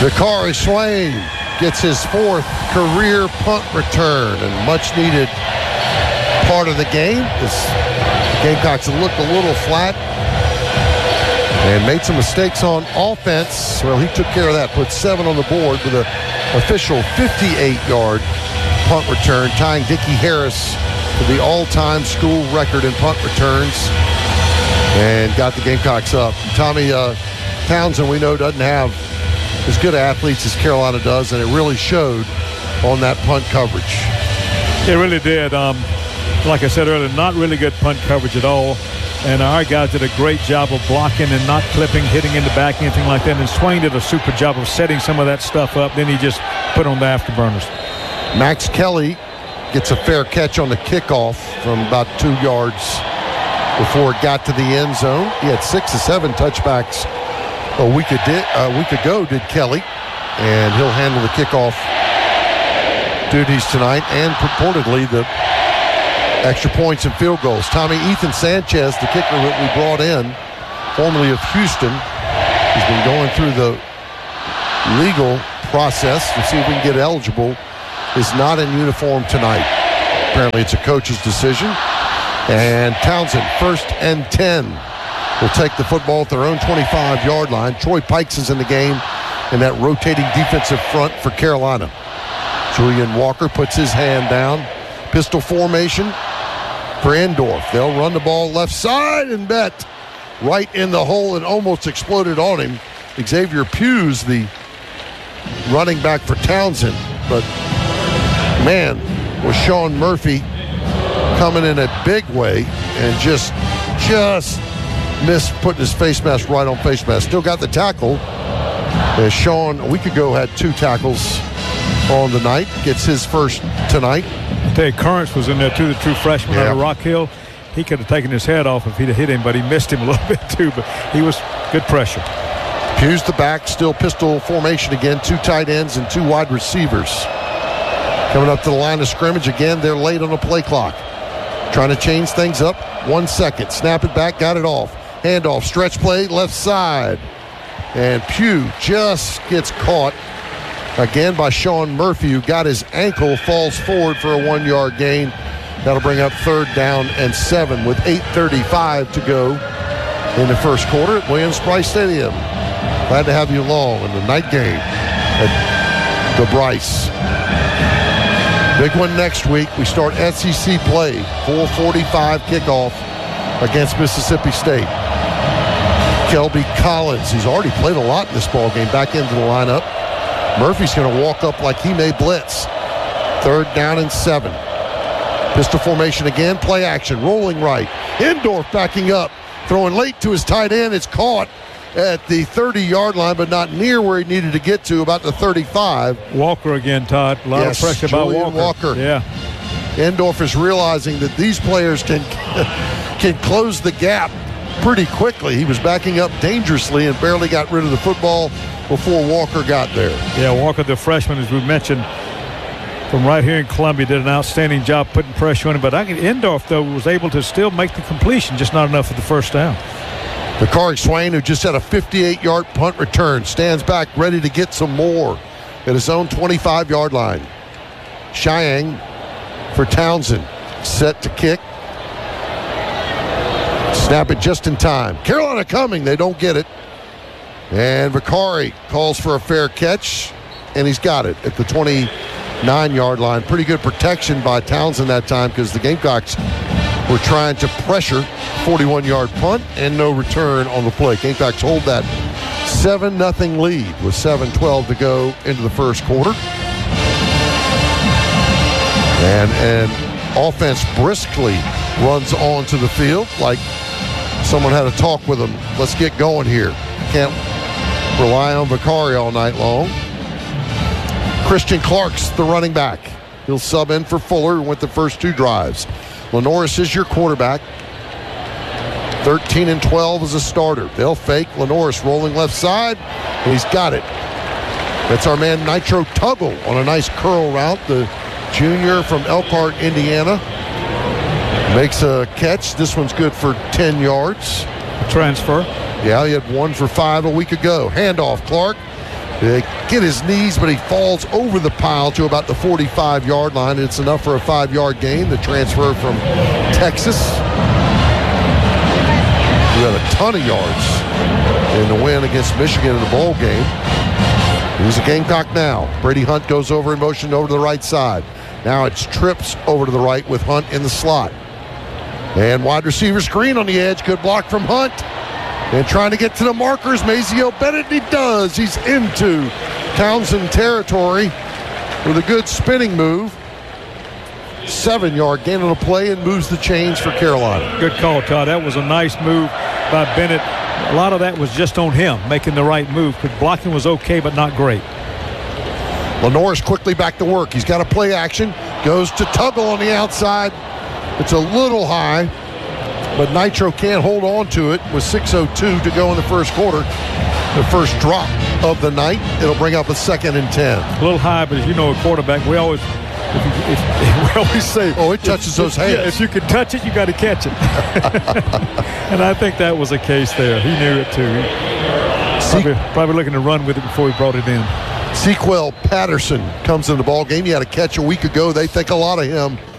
Vicari Swain gets his 4th career punt return, and much needed part of the game. The Gamecocks looked a little flat and made some mistakes on offense. Well, he took care of that, put 7 on the board with an official 58-yard punt return, tying Dickie Harris for the all-time school record in punt returns, and got the Gamecocks up. Tommy Townsend, we know, doesn't have as good athletes as Carolina does, and it really showed on that punt coverage. It really did. Like I said earlier, not really good punt coverage at all. And our guys did a great job of blocking and not clipping, hitting in the back, anything like that. And Swain did a super job of setting some of that stuff up. Then he just put on the afterburners. Max Kelly gets a fair catch on the kickoff from about 2 yards before it got to the end zone. He had 6 or 7 touchbacks a week ago, did Kelly. And he'll handle the kickoff duties tonight and purportedly the extra points and field goals. Ethan Sanchez, the kicker that we brought in, formerly of Houston, he's been going through the legal process to see if we can get eligible, is not in uniform tonight. Apparently it's a coach's decision. And Townsend, 1st and 10, will take the football at their own 25-yard line. Troy Pikes is in the game in that rotating defensive front for Carolina. Julian Walker puts his hand down. Pistol formation for Endorf. They'll run the ball left side, and Bet right in the hole and almost exploded on him. Xavier Pughes, the running back for Townsend. But, man, was Sean Murphy coming in a big way and just missed putting his face mask right on face mask. Still got the tackle. As Sean, a week ago, had 2 tackles on the night. Gets his first tonight. I tell you, Currents was in there too, the true freshman out of Rock Hill. He could have taken his head off if he'd have hit him, but he missed him a little bit too. But he was good pressure. Pughes the back, still pistol formation again. 2 tight ends and 2 wide receivers. Coming up to the line of scrimmage again. They're late on the play clock. Trying to change things up. 1 second. Snap it back, got it off. Handoff, stretch play, left side. And Pugh just gets caught again by Sean Murphy, who got his ankle, falls forward for a 1-yard gain. That'll bring up 3rd down and 7 with 8:35 to go in the first quarter at Williams-Brice Stadium. Glad to have you along in the night game at the Bryce. Big one next week. We start SEC play, 4:45 kickoff against Mississippi State. Kelby Collins, he's already played a lot in this ball game, back into the lineup. Murphy's going to walk up like he may blitz. 3rd down and 7. Pistol formation again, play action, rolling right. Endorf backing up, throwing late to his tight end. It's caught at the 30-yard line, but not near where he needed to get to, about the 35. Walker again, Todd. A lot of pressure by Walker. Yeah. Endorf is realizing that these players can close the gap pretty quickly. He was backing up dangerously and barely got rid of the football before Walker got there. Yeah, Walker, the freshman, as we mentioned, from right here in Columbia, did an outstanding job putting pressure on him. But Endorf, though, was able to still make the completion, just not enough for the first down. Vicari Swain, who just had a 58-yard punt return, stands back ready to get some more at his own 25-yard line. Cheyenne for Townsend, set to kick. Snap it just in time. Carolina coming. They don't get it. And Vicari calls for a fair catch, and he's got it at the 29-yard line. Pretty good protection by Townsend that time because the Gamecocks were trying to pressure 41-yard punt and no return on the play. Gamecocks hold that 7-0 lead with 7:12 to go into the first quarter. And offense briskly runs onto the field like someone had a talk with them. Let's get going here. Can't rely on Vicari all night long. Christian Clark's the running back. He'll sub in for Fuller and went the first 2 drives. Lenoris is your quarterback. 13 and 12 as a starter. They'll fake. Lenoris rolling left side, and he's got it. That's our man Nitro Tuggle on a nice curl route. The junior from Elkhart, Indiana, makes a catch. This one's good for 10 yards. Transfer. Yeah, he had 1 for 5 a week ago. Handoff, Clark. They get his knees, but he falls over the pile to about the 45-yard line. It's enough for a 5-yard gain. The transfer from Texas, who had a ton of yards in the win against Michigan in the bowl game. He's a Gamecock now. Brady Hunt goes over in motion over to the right side. Now it's trips over to the right with Hunt in the slot. And wide receiver screen on the edge. Good block from Hunt. And trying to get to the markers, Mazeo Bennett, he does. He's into Townsend territory with a good spinning move. 7-yard gain on the play and moves the chains for Carolina. Good call, Todd. That was a nice move by Bennett. A lot of that was just on him making the right move, because blocking was okay but not great. Lenore's quickly back to work. He's got a play action. Goes to Tuggle on the outside. It's a little high, but Nitro can't hold on to it with 6:02 to go in the first quarter. The first drop of the night. It'll bring up a 2nd and 10. A little high, but as you know, a quarterback, we always say, oh, it touches those hands. Yeah, if you can touch it, you got to catch it. And I think that was the case there. He knew it too. Probably looking to run with it before he brought it in. Sequel Patterson comes in the ball game. He had a catch a week ago. They think a lot of him